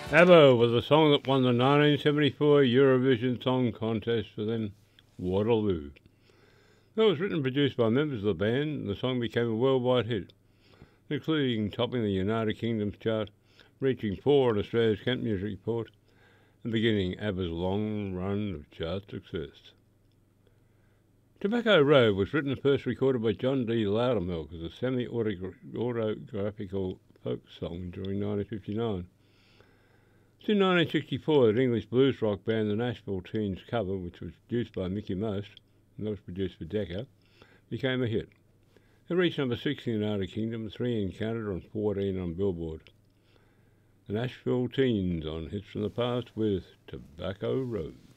ABBA was the song that won the 1974 Eurovision Song Contest for them, Waterloo. It was written and produced by members of the band, and the song became a worldwide hit, including topping the United Kingdom's chart, reaching 4 on Australia's Kent Music Report, and beginning ABBA's long run of chart success. Tobacco Road was written and first recorded by John D. Loudermilk as a semi-autographical folk song during 1959. It's in 1964 that English blues rock band the Nashville Teens cover, which was produced by Mickey Most, and that was produced for Decca, became a hit. It reached number 6 in the United Kingdom, 3 in Canada and 14 on Billboard. The Nashville Teens on Hits from the Past with Tobacco Road.